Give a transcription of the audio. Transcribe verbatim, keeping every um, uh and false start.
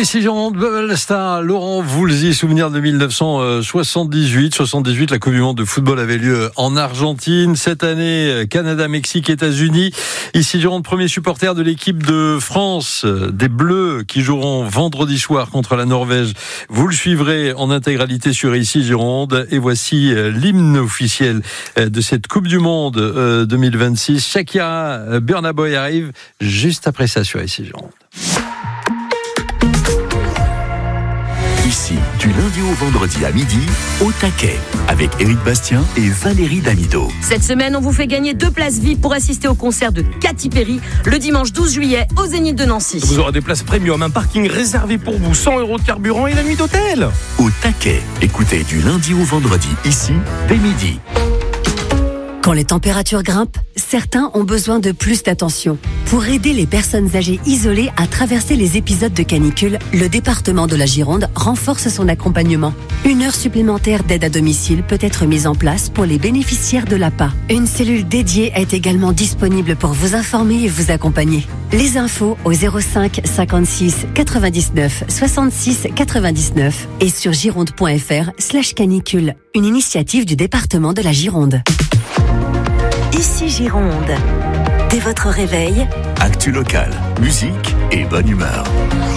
ici Gironde, Bubble Star, Laurent Voulzy, souvenir de mille neuf cent soixante-dix-huit. soixante-dix-huit, la Coupe du Monde de football avait lieu en Argentine. Cette année, Canada, Mexique, États-Unis. Ici Gironde, premier supporter de l'équipe de France, des Bleus, qui joueront vendredi soir contre la Norvège. Vous le suivrez en intégralité sur ici Gironde. Et voici l'hymne officiel de cette Coupe du Monde deux mille vingt-six. Shakira, Burna Boy arrive juste après ça sur ici Gironde. Ici, du lundi au vendredi à midi, au taquet, avec Éric Bastien et Valérie Damido. Cette semaine, on vous fait gagner deux places V I P pour assister au concert de Katy Perry le dimanche douze juillet au Zénith de Nancy. Vous aurez des places premium, un parking réservé pour vous, cent euros de carburant et la nuit d'hôtel. Au taquet, écoutez du lundi au vendredi, ici, dès midi. Quand les températures grimpent, certains ont besoin de plus d'attention. Pour aider les personnes âgées isolées à traverser les épisodes de canicule, le département de la Gironde renforce son accompagnement. Une heure supplémentaire d'aide à domicile peut être mise en place pour les bénéficiaires de l'A P A. Une cellule dédiée est également disponible pour vous informer et vous accompagner. Les infos au zéro cinq cinquante-six quatre-vingt-dix-neuf soixante-six quatre-vingt-dix-neuf et sur gironde.fr slash canicule. Une initiative du département de la Gironde. Ici Gironde. Dès votre réveil, actu local, musique et bonne humeur.